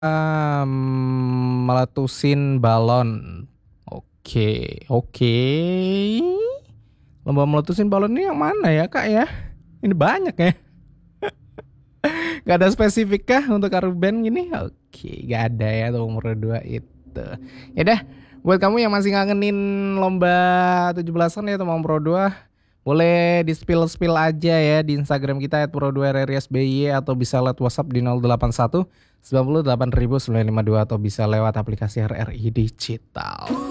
Meletusin balon. Oke, oke. Lomba meletusin balon ini yang mana ya kak ya? Ini banyak ya. Gak ada spesifik kah untuk Aruben gini? Oke, gak ada ya tuh umur 2 itu. Ya dah, buat kamu yang masih ngangenin lomba 17-an ya Tomang Pro 2, boleh di spill-spill aja ya di Instagram kita @pro2rrsby atau bisa lewat WhatsApp di 081 98.952 atau bisa lewat aplikasi RRI Digital.